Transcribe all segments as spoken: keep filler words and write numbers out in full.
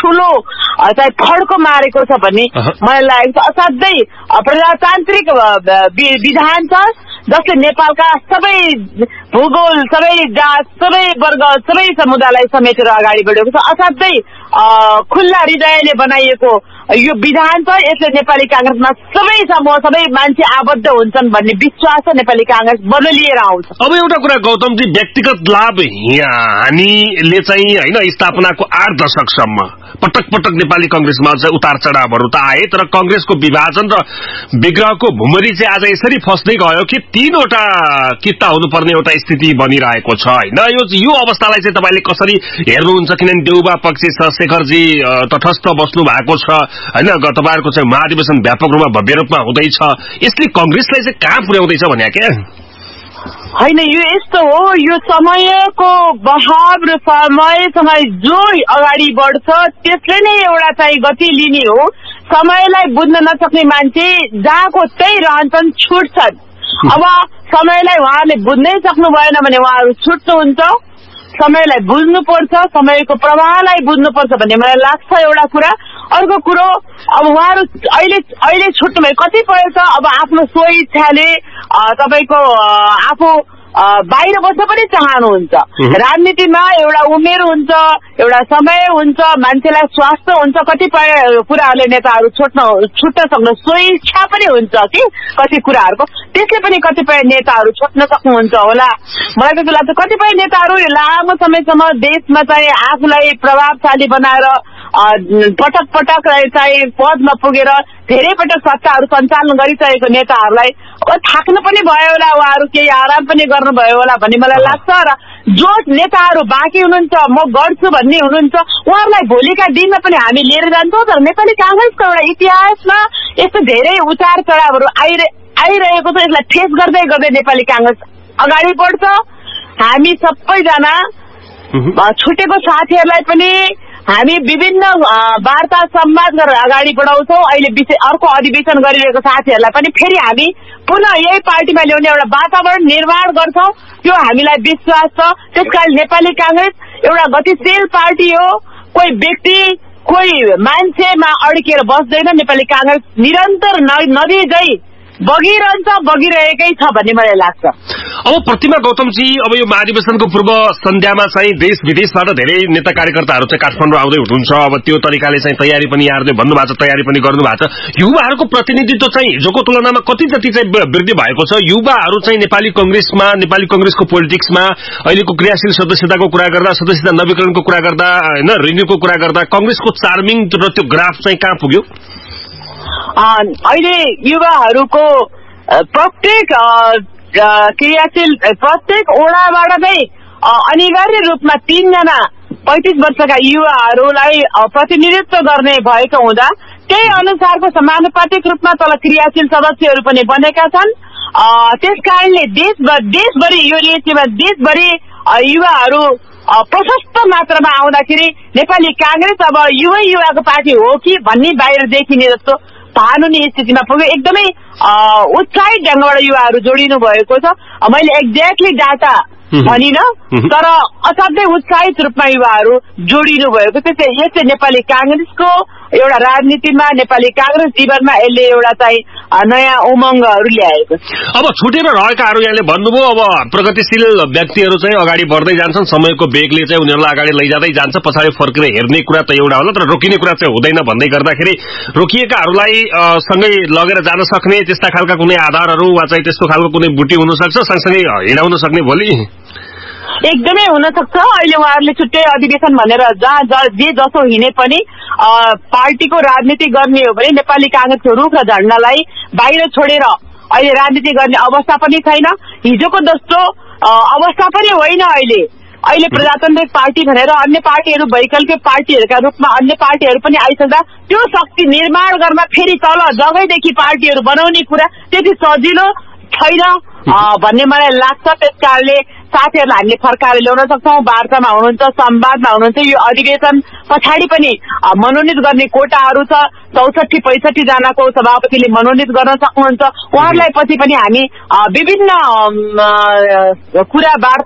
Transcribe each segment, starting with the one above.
ठूलो चाहिँ फड्को मारेको छ भन्ने मलाई लागेको छ। असाध्यै प्रजातान्त्रिक विधान छ जसले नेपालका सबै भूगोल, सबै जात, सबै वर्ग, सबै समुदायलाई समेटेर अगाडि बढेको छ। असाध्यै खुल्ला हृदयले बनाइएको यो विधान छ। यसले नेपाली कांग्रेसमा सबै समूह, सबै मान्छे आबद्ध हुन्छन् भन्ने विश्वास छ नेपाली कांग्रेस बदलिएर आउँछ। अब एउटा कुरा गौतमजी, व्यक्तिगत लाभ हानिले चाहिँ हैन स्थापनाको आठ दशकसम्म पटक पटक नेपाली कांग्रेसमा चाहिँ उतार चढावहरू त आए, तर कांग्रेसको विभाजन र विग्रहको भुमरी चाहिँ आज यसरी फस्दै गयो कि तीनवटा किता हुनुपर्ने एउटा स्थिति बनिरहेको छ हैन। यो यो अवस्थालाई चाहिँ तपाईले कसरी हेर्नुहुन्छ? किनभने देउबा पक्ष छ, शेखरजी तटस्थ बस्नु भएको छ हैन, तपाईँहरूको चाहिँ महाधिवेशन व्यापक रूपमा भव्य रूपमा हुँदैछ, यसले कांग्रेसलाई चाहिँ कहाँ पुर्याउँदैछ भन्या के होइन? यो यस्तो हो, यो समयको बहाव र समयसँग जो अगाडि बढ्छ त्यसले नै एउटा चाहिँ गति लिने हो। समयलाई बुझ्न नसक्ने मान्छे जहाँको त्यही रहन्छन्, छुट्छन्। अब समयलाई उहाँले बुझ्नै सक्नु भएन भने उहाँहरू छुट्नुहुन्छ। समयलाई बुझ्नुपर्छ, समयको प्रवाहलाई बुझ्नुपर्छ भन्ने मलाई लाग्छ एउटा कुरा। अर्को कुरो, अब उहाँहरू अहिले अहिले छुट्नुभयो, कतिपय त अब आफ्नो स्वइच्छाले तपाईँको आफू बाहिर बस्न पनि चाहनुहुन्छ। राजनीतिमा एउटा उमेर हुन्छ, एउटा समय हुन्छ, मान्छेलाई स्वास्थ्य हुन्छ, कतिपय कुराहरूले नेताहरू छुट्न छुट्न सक्नु स्वइच्छा पनि हुन्छ कि कति कुराहरूको, त्यसले पनि कतिपय नेताहरू छुट्न सक्नुहुन्छ होला। मलाई त्यस्तो लाग्छ कतिपय नेताहरू लामो समयसम्म देशमा चाहिँ आफूलाई प्रभावशाली बनाएर पटक पटक चाहिँ पदमा पुगेर धेरै पटक सत्ताहरू सञ्चालन गरिसकेको नेताहरूलाई अब थाक्नु पनि भयो होला, उहाँहरू केही आराम पनि गर्नुभयो होला भन्ने मलाई लाग्छ। र जो नेताहरू बाँकी हुनुहुन्छ, म गर्छु भन्ने हुनुहुन्छ, उहाँहरूलाई भोलिका दिनमा पनि हामी लिएर जान्छौँ। तर नेपाली कांग्रेसको एउटा इतिहासमा यस्तो धेरै उतार चढावहरू आइरहे आइरहेको छ। यसलाई ठेस गर्दै गर्दै नेपाली कांग्रेस अगाडि बढ्छ। हामी सबैजना छुटेको साथीहरूलाई पनि हामी विभिन्न वार्ता संवाद गरेर अगाडि बढाउँछौँ। अहिले विषय अर्को अधिवेशन गरिरहेको साथीहरूलाई पनि फेरि हामी पुनः यही पार्टीमा ल्याउने एउटा वातावरण निर्माण गर्छौँ, त्यो हामीलाई विश्वास छ। त्यसकारण नेपाली कांग्रेस एउटा गतिशील पार्टी हो। कोही व्यक्ति, कोही मान्छेमा अड्किएर बस्दैन। नेपाली कांग्रेस निरन्तर नदी झै बगिरहन्छ, बगिरहेकै छ भन्ने मलाई लाग्छ। अब प्रतिमा गौतमजी, अब यो महाधिवेशनको पूर्व सन्ध्यामा चाहिँ देश विदेशबाट धेरै नेता कार्यकर्ताहरू चाहिँ काठमाडौँ आउँदै हुनुहुन्छ। अब त्यो तरिकाले चाहिँ तयारी पनि यहाँहरूले भन्नुभएको छ, तयारी पनि गर्नुभएको छ। युवाहरूको प्रतिनिधित्व चाहिँ हिजोको तुलनामा कति जति चाहिँ वृद्धि भएको छ? युवाहरू चाहिँ नेपाली कांग्रेसमा, नेपाली कांग्रेसको पोलिटिक्समा अहिलेको क्रियाशील सदस्यताको कुरा गर्दा, सदस्यता नवीकरणको कुरा गर्दा हैन, रिन्यूको कुरा गर्दा कांग्रेसको चार्मिङ र त्यो ग्राफ चाहिँ कहाँ पुग्यो? अहिले युवाहरूको प्रत्येक क्रियाशील प्रत्येक ओडाबाट नै अनिवार्य रूपमा तीनजना पैंतिस वर्षका युवाहरूलाई प्रतिनिधित्व गर्ने भएको हुँदा त्यही अनुसारको समानुपातिक रूपमा तल क्रियाशील सदस्यहरू पनि बनेका छन्। त्यस कारणले देश देशभरि यो रेसीमा देशभरि युवाहरू प्रशस्त मात्रामा आउँदाखेरि नेपाली कांग्रेस अब युवा युवाको पार्टी हो कि भन्ने बाहिर देखिने जस्तो भानुने स्थितिमा पुग्यो। एकदमै उत्साहित ढंगबाट युवाहरू जोडिनु भएको छ। मैले एक्ज्याक्टली डाटा भनिन, तर असाध्यै उत्साहित रूपमा युवाहरू जोडिनु भएको छ। यसले नेपाली कांग्रेसको एउटा राजनीतिमा, नेपाली कांग्रेस जीवनमा यसले एउटा चाहिँ नयाँ उमङ्गहरू ल्याएको छ। अब छुटेर रहेकाहरू यहाँले भन्नुभयो, अब प्रगतिशील व्यक्तिहरू चाहिँ अगाडि बढ्दै जान्छन्, समयको वेगले चाहिँ उनीहरूलाई अगाडि लैजाँदै जान्छ। पछाडि फर्केर हेर्ने कुरा त एउटा होला, तर रोकिने कुरा चाहिँ हुँदैन भन्दै गर्दाखेरि रोकिएकाहरूलाई सँगै लगेर जान सक्ने त्यस्ता खालका कुनै आधारहरू वा चाहिँ त्यस्तो खालको कुनै बुटी हुन सक्छ, सँगसँगै हिँडाउन सक्ने भोलि एकदमै हुन सक्छ। अहिले उहाँहरूले छुट्टै अधिवेशन भनेर जहाँ जे जसो हिँडे पनि पार्टीको राजनीति गर्ने हो भने नेपाली कांग्रेसको रुख र झण्डालाई बाहिर छोडेर अहिले राजनीति गर्ने अवस्था पनि छैन, हिजोको जस्तो अवस्था पनि होइन। अहिले अहिले प्रजातान्त्रिक पार्टी भनेर अन्य पार्टीहरू वैकल्पिक पार्टीहरूका रूपमा अन्य पार्टीहरू पनि आइसक्दा त्यो शक्ति निर्माण गर्न फेरि तल जगैदेखि पार्टीहरू बनाउने कुरा त्यति सजिलो छैन भन्ने मलाई लाग्छ। त्यस कारणले साथीहरूलाई हामीले फर्काएर ल्याउन सक्छौँ। वार्तामा हुनुहुन्छ, संवादमा हुनुहुन्छ। यो अधिवेशन पछाडि पनि मनोनित गर्ने कोटाहरू छ, चौसठी पैंसठी जनाको सभापतिले मनोनित गर्न सक्नुहुन्छ। उहाँहरूलाई पछि पनि हामी विभिन्न कुरा वार्ता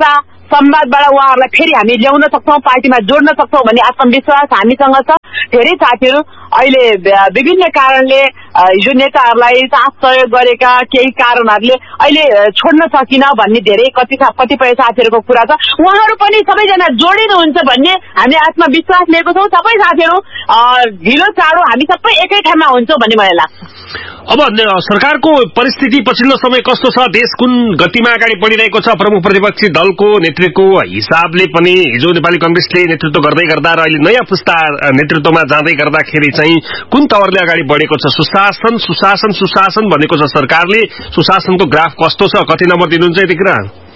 संवादबाट उहाँहरूलाई फेरि हामी ल्याउन सक्छौँ, पार्टीमा जोड्न सक्छौँ भन्ने आत्मविश्वास हामीसँग छ। धेरै साथीहरू अहिले विभिन्न कारणले यो नेताहरूलाई साथ सहयोग गरेका केही कारणहरूले अहिले छोड्न सकिन भन्ने धेरै कति कतिपय साथीहरूको कुरा छ। उहाँहरू पनि सबैजना जोडिनुहुन्छ भन्ने हामीले आत्मविश्वास लिएको छौँ। सबै साथीहरू ढिलो चाँडो हामी सबै एकै ठाउँमा हुन्छौँ भन्ने मलाई लाग्छ। अब सरकारको परिस्थिति पछिल्लो समय कस्तो छ, देश कुन गतिमा अगाडि बढिरहेको छ, प्रमुख प्रतिपक्षी दलको नेतृत्वको हिसाबले पनि हिजो नेपाली कांग्रेसले नेतृत्व गर्दै गर्दा र अहिले नयाँ पुस्ता नेतृत्वमा जाँदै गर्दाखेरि चाहिँ कुन तवरले अगाडि बढेको छ? सुशासन सुशासन सुशासन भनेको छ सरकारले, सुशासनको ग्राफ कस्तो छ, कति नम्बर दिनुहुन्छ यतिखेर?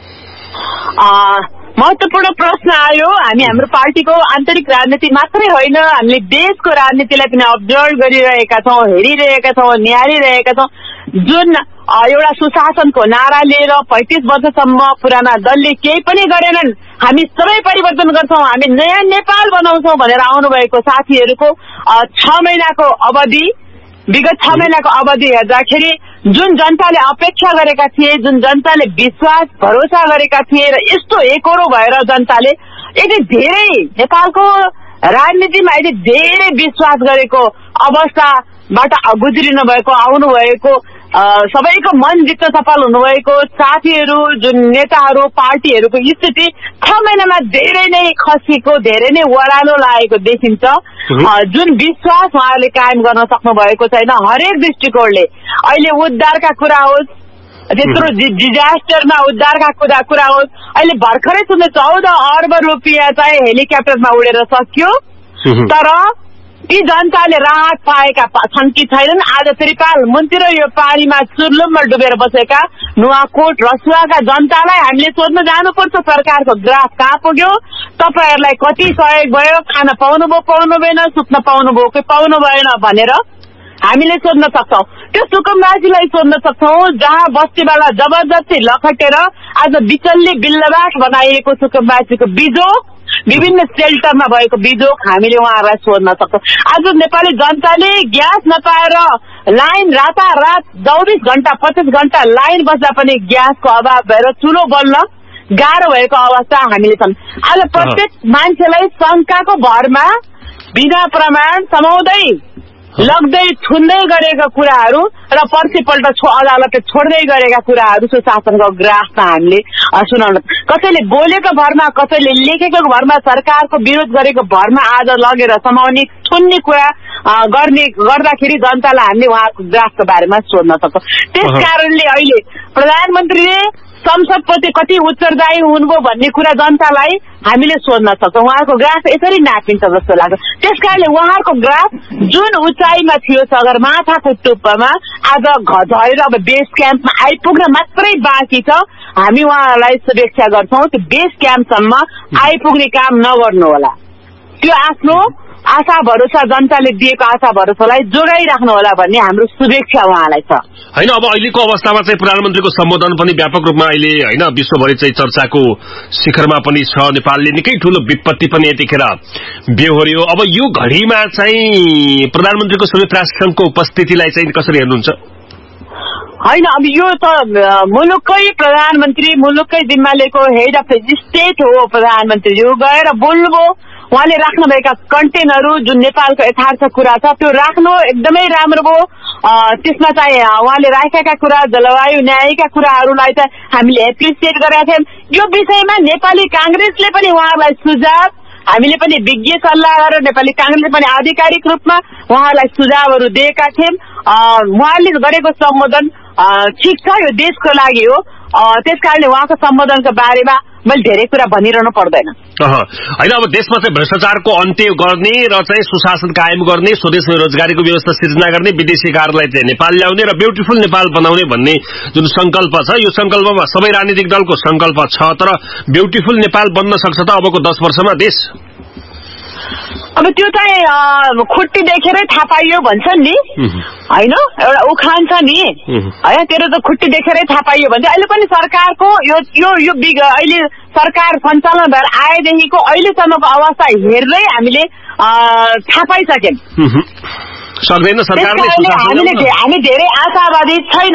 महत्वपूर्ण प्रश्न आयो। हामी हाम्रो पार्टीको आन्तरिक राजनीति मात्रै होइन, हामीले देशको राजनीतिलाई पनि अब्जर्भ गरिरहेका छौँ, हेरिरहेका छौँ, निहारिरहेका छौँ। जुन एउटा सुशासनको नारा लिएर पैंतिस वर्षसम्म पुराना दलले केही पनि गरेनन्, हामी सबै परिवर्तन गर्छौँ, हामी नयाँ नेपाल बनाउँछौँ भनेर आउनुभएको साथीहरूको छ महिनाको अवधि विगत छ महिनाको अवधि हेर्दाखेरि जुन जनताले अपेक्षा गरेका थिए, जुन जनताले विश्वास भरोसा गरेका थिए र यस्तो एकरो भएर जनताले यति धेरै नेपालको राजनीतिमा यति धेरै विश्वास गरेको अवस्थाबाट गुज्रिनु भएको, आउनु भएको, सबैको मन जित्न सफल हुनुभएको साथीहरू, जुन नेताहरू, पार्टीहरूको स्थिति छ महिनामा धेरै नै खसेको, धेरै नै वडालो लागेको देखिन्छ। जुन विश्वास उहाँहरूले कायम गर्न सक्नु भएको छैन हरेक दृष्टिकोणले। अहिले उद्धारका कुरा होस्, त्यत्रो डिजास्टरमा उद्धारका कुरा कुरा होस्, अहिले भर्खरै सुन्नु चौध अर्ब रुपियाँ चाहिँ हेलिकप्टरमा उडेर सकियो, तर ती जनताले राहत पाएका छन् कि छैनन्? आज त्रिपाल मुन्तिर यो पानीमा चुर्लुममा डुबेर बसेका नुवाकोट रसुवाका जनतालाई हामीले सोध्न जानुपर्छ, सरकारको ग्राफ कहाँ पुग्यो, तपाईहरूलाई कति सहयोग भयो, खान पाउनुभयो पाउनु भएन, सुत्न पाउनुभयो कि पाउनु भएन भनेर हामीले सोध्न सक्छौँ। त्यो सुकुम्बासीलाई सोध्न सक्छौँ जहाँ बस्तीबाट जबरजस्ती लखटेर आज बिचल्ली बिल्लबाट बनाइएको सुकुम्बासीको बिजोग, विभिन्न सेल्टरमा भएको बिजोग हामीले उहाँहरूलाई सोध्न सक्छौँ। आज नेपाली जनताले ग्यास नपाएर लाइन रातारात चौबिस घण्टा पच्चिस घण्टा लाइन बस्दा पनि ग्यासको अभाव भएर चुलो बल्न गाह्रो भएको अवस्था हामीले छन्। आज प्रत्येक मान्छेलाई शङ्काको भरमा बिना प्रमाण समाउँदै लग्दै छुन्दै गरेका कुराहरू र पर्सिपल्ट छो अदालतले छोड्दै गरेका कुराहरू सुशासनको ग्राफमा हामीले सुनाउन, कसैले बोलेको भरमा, कसैले लेखेको भरमा, सरकारको विरोध गरेको भरमा आज लगेर समाउने छुन्ने कुरा गर्ने गर्दाखेरि जनतालाई हामीले उहाँको ग्राफको बारेमा सोध्न सक्छौँ। त्यस कारणले अहिले प्रधानमन्त्रीले संसदप्रति कति उत्तरदायी हुनुभयो भन्ने कुरा जनतालाई हामीले सोध्न सक्छौँ। उहाँको ग्राफ यसरी नापिन्छ जस्तो लाग्छ। त्यसकारणले उहाँको ग्राफ जुन उचाइमा थियो सगरमाथाको टुप्पामा आज झरेर अब बेस क्याम्पमा आइपुग्न मात्रै बाँकी छ। हामी उहाँहरूलाई शुभेच्छा गर्छौँ, त्यो बेस क्याम्पसम्म आइपुग्ने काम नगर्नु होला, त्यो आफ्नो आशा भरोसा जनताले दिएको आशा भरोसालाई जोगाइराख्नु होला भन्ने हाम्रो शुभेच्छा उहाँलाई छ। होइन, अब अहिलेको अवस्थामा चाहिँ प्रधानमन्त्रीको सम्बोधन पनि व्यापक रूपमा अहिले होइन विश्वभरि चाहिँ चर्चाको शिखरमा पनि छ। नेपालले निकै ठूलो विपत्ति पनि यतिखेर बेहोर्यो। अब यो घडीमा चाहिँ प्रधानमन्त्रीको सुरक्षा संघको उपस्थितिलाई चाहिँ कसरी हेर्नुहुन्छ? होइन, अब यो त मुलुककै प्रधानमन्त्री, मुलुककै जिम्मा लिएको हेड अफ द स्टेट हो प्रधानमन्त्री, यो गएर बोल्नुभयो। उहाँले राख्नुभएका कन्टेनहरू जुन नेपालको यथार्थ कुरा छ त्यो राख्नु एकदमै राम्रो भयो। त्यसमा चाहिँ उहाँले राखेका कुरा, जलवायु न्यायका कुराहरूलाई चाहिँ हामीले एप्रिसिएट गरेका थियौँ। यो विषयमा नेपाली कांग्रेसले पनि उहाँहरूलाई सुझाव, हामीले पनि विज्ञ सल्लाह गरेर नेपाली कांग्रेसले पनि आधिकारिक रूपमा उहाँलाई सुझावहरू दिएका थियौँ। उहाँले गरेको सम्बोधन ठिक छ, यो देशको लागि हो, त्यसकारणले उहाँको सम्बोधनको बारेमा मैले धेरै कुरा भनिरहनु पर्दैन। होइन, अब देशमा चाहिँ भ्रष्टाचारको अन्त्य गर्ने र चाहिँ सुशासन कायम गर्ने, स्वदेशमा रोजगारीको व्यवस्था सिर्जना गर्ने, विदेशी कारलाई चाहिँ नेपाल ल्याउने र ब्युटिफुल नेपाल बनाउने भन्ने जुन संकल्प छ, यो संकल्पमा सबै राजनीतिक दलको संकल्प छ। तर ब्युटिफुल नेपाल बन्न सक्छ त अबको दस वर्षमा देश? अब त्यो चाहिँ खुट्टी देखेरै थाहा पाइयो भन्छन् नि, होइन, एउटा उखान छ नि, है, तेरो त खुट्टी देखेरै थाहा पाइयो भन्छ। अहिले पनि सरकारको यो यो यो अहिले सरकार सञ्चालन भएर आएदेखिको अहिलेसम्मको अवस्था हेर्दै हामीले थाहा पाइसक्यौँ। सक्दैन सरकारले, हामीले हामी धेरै आशावादी छैनौँ।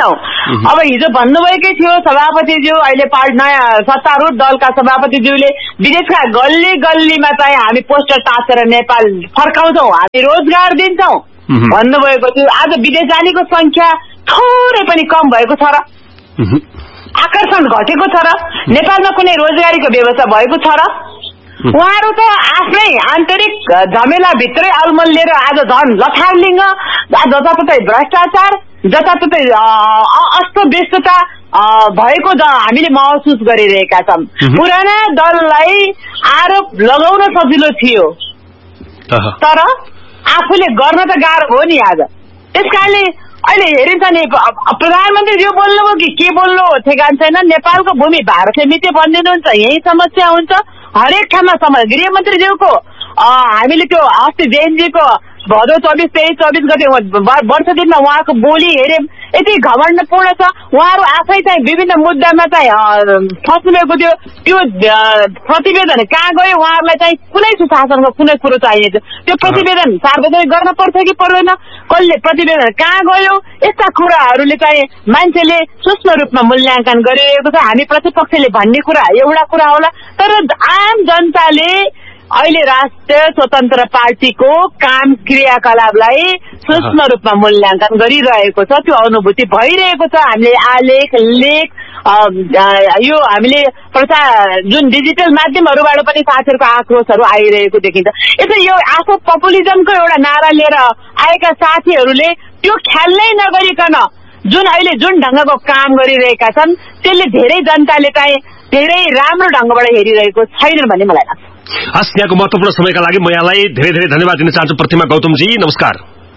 अब हिजो भन्नुभएकै थियो सभापतिज्यू, अहिले पार्टी नयाँ सत्तारूढ दलका सभापतिज्यूले विदेशका गल्ली गल्लीमा चाहिँ हामी पोस्टर टाँसेर नेपाल फर्काउँछौँ, हामी रोजगार दिन्छौँ भन्नुभएको थियो। आज विदेश जानेको संख्या थोरै पनि कम भएको छ र? आकर्षण घटेको छ र? नेपालमा कुनै रोजगारीको व्यवस्था भएको छ र? उहाँहरू त आफ्नै आन्तरिक झमेलाभित्रै अल्मलिएर आज झन् लथालिङ्ग, जताततै भ्रष्टाचार, जताततै अस्त व्यस्तता भएको हामीले महसुस गरिरहेका छौँ। पुराना दललाई आरोप लगाउन सजिलो थियो, तर आफूले गर्न त गाह्रो हो नि आज। त्यस कारणले अहिले हेरिन्छ नि, प्रधानमन्त्री जो बोल्नुभयो कि के बोल्नु ठेगान छैन। नेपालको भूमि भारतले मिते भनिदिनुहुन्छ, यही समस्या हुन्छ हरेक ठाउँमा। समस्या गृहमन्त्रीज्यूको हामीले त्यो अस्ति जयन्तीको भदौ चौबिस तेइस चौबिस गते वर्ष दिनमा उहाँको बोली हेर्यौँ, यति घमण्डपूर्ण छ। उहाँहरू आफै चाहिँ विभिन्न मुद्दामा चाहिँ फस्नुभएको थियो। त्यो प्रतिवेदन कहाँ गयो? उहाँहरूलाई चाहिँ कुनै सुशासनको कुनै कुरो चाहिएको थियो, त्यो प्रतिवेदन सार्वजनिक गर्न पर्छ कि पर्दैन? कसले प्रतिवेदन कहाँ गयो? यस्ता कुराहरूले चाहिँ मान्छेले सूक्ष्म रूपमा मूल्याङ्कन गरिरहेको छ। हामी प्रतिपक्षले भन्ने कुरा एउटा कुरा होला, तर आम जनताले अहिले राष्ट्रिय स्वतन्त्र पार्टीको काम क्रियाकलापलाई सूक्ष्म रूपमा मूल्याङ्कन गरिरहेको छ। त्यो अनुभूति भइरहेको छ। हामीले आलेख लेख यो हामीले प्रचार जुन डिजिटल माध्यमहरूबाट पनि साथीहरूको आक्रोशहरू आइरहेको देखिन्छ। यसै यो आफू पपुलिजमको एउटा नारा लिएर आएका साथीहरूले त्यो ख्याल नै नगरिकन जुन अहिले जुन ढङ्गको काम गरिरहेका छन्, त्यसले धेरै जनताले चाहिँ धेरै राम्रो ढङ्गबाट हेरिरहेको छैनन् भन्ने मलाई लाग्छ। हस्, यहाँको महत्वपूर्ण समयका लागि म यहाँलाई धेरै धेरै धन्यवाद दिन चाहन्छु। प्रतिमा गौतमजी, नमस्कार।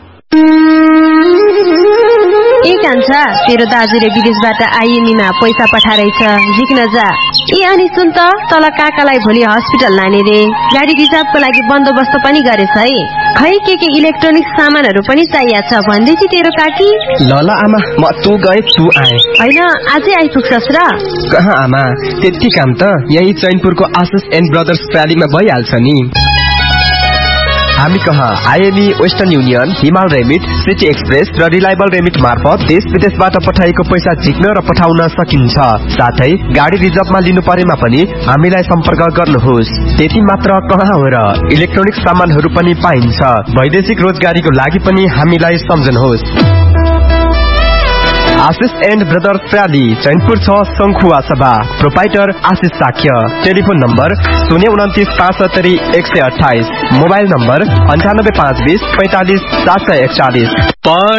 ए कान्छा, तेरो दाजुले विदेशबाट आइएमईमा पैसा पठाएछ, झिक्न जा। ए अनि सुन त, तल काकालाई भोलि हस्पिटल लाने रे, गाडी रिजर्भको लागि बन्दोबस्त पनि गरेछ है। खै के के इलेक्ट्रोनिक सामानहरू पनि चाहिएको छ भन्दै थियो तेरो काकी। ल ल आमा, म तू गए तू आए। होइन, आजै आइपुग्छस् र? कहाँ आमा, त्यति काम त यही चैनपुरको आशिष एन्ड ब्रदर्स रैलीमा भइहाल्छ नि। हामी कहाँ आइएमई, वेस्टर्न युनियन, हिमाल रेमिट, सिटी एक्सप्रेस र रिलायबल रेमिट मार्फत देश विदेशबाट पठाएको पैसा झिक्न र पठाउन सकिन्छ। साथै गाडी रिजर्भमा लिनु परेमा पनि हामीलाई सम्पर्क गर्नुहोस्। त्यति मात्र कहाँ हो र, इलेक्ट्रोनिक सामानहरू पनि पाइन्छ। वैदेशिक रोजगारीको लागि पनि हामीलाई सम्झनुहोस्। आशिष एन्ड ब्रदर्स रैली, चैनपुर छ, शंखुवा सभा, प्रोपाइटर आशिष साक्य। टेलिफोन नम्बर शून्य उन्तिस पाँच सत्तरी एक सय अठाइस, मोबाइल नम्बर अन्ठानब्बे पाँच बीस पैंतालीस सात सय एकचालीस।